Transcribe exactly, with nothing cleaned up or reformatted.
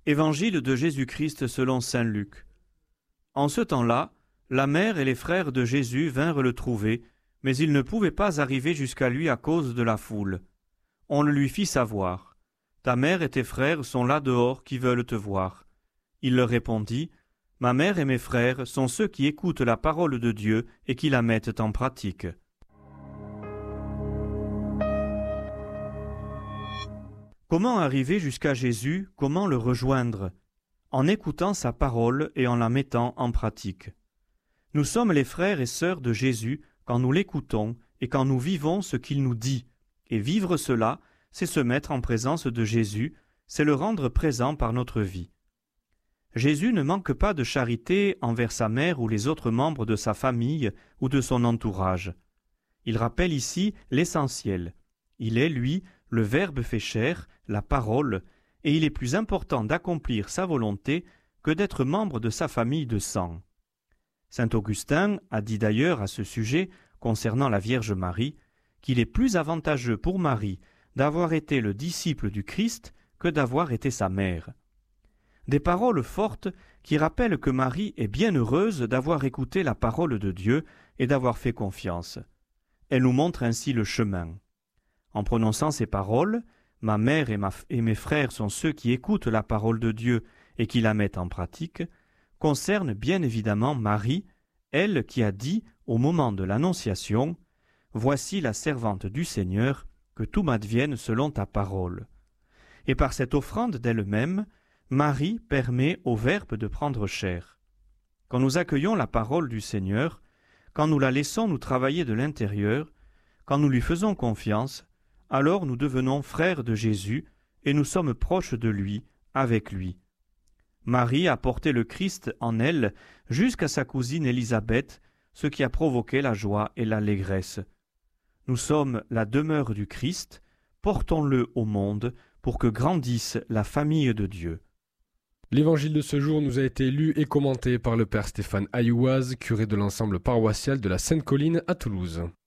Évangile de Jésus-Christ selon saint Luc. En ce temps-là, la mère et les frères de Jésus vinrent le trouver, mais ils ne pouvaient pas arriver jusqu'à lui à cause de la foule. On le lui fit savoir. « Ta mère et tes frères sont là dehors qui veulent te voir. » Il leur répondit, « Ma mère et mes frères sont ceux qui écoutent la parole de Dieu et qui la mettent en pratique. » Comment arriver jusqu'à Jésus? Comment le rejoindre? En écoutant sa parole et en la mettant en pratique. Nous sommes les frères et sœurs de Jésus quand nous l'écoutons et quand nous vivons ce qu'il nous dit. Et vivre cela, c'est se mettre en présence de Jésus, c'est le rendre présent par notre vie. Jésus ne manque pas de charité envers sa mère ou les autres membres de sa famille ou de son entourage. Il rappelle ici l'essentiel. Il est, lui, le Verbe fait chair, la parole, et il est plus important d'accomplir sa volonté que d'être membre de sa famille de sang. Saint Augustin a dit d'ailleurs à ce sujet, concernant la Vierge Marie, qu'il est plus avantageux pour Marie d'avoir été le disciple du Christ que d'avoir été sa mère. Des paroles fortes qui rappellent que Marie est bien heureuse d'avoir écouté la parole de Dieu et d'avoir fait confiance. Elle nous montre ainsi le chemin. En prononçant ces paroles, « Ma mère et, ma, et mes frères sont ceux qui écoutent la parole de Dieu et qui la mettent en pratique », concerne bien évidemment Marie, elle qui a dit au moment de l'Annonciation « Voici la servante du Seigneur, que tout m'advienne selon ta parole ». Et par cette offrande d'elle-même, Marie permet au Verbe de prendre chair. Quand nous accueillons la parole du Seigneur, quand nous la laissons nous travailler de l'intérieur, quand nous lui faisons confiance, alors nous devenons frères de Jésus et nous sommes proches de lui, avec lui. Marie a porté le Christ en elle jusqu'à sa cousine Élisabeth, ce qui a provoqué la joie et l'allégresse. Nous sommes la demeure du Christ, portons-le au monde pour que grandisse la famille de Dieu. L'évangile de ce jour nous a été lu et commenté par le père Stéphane Ayouaz, curé de l'ensemble paroissial de la Sainte-Colline à Toulouse.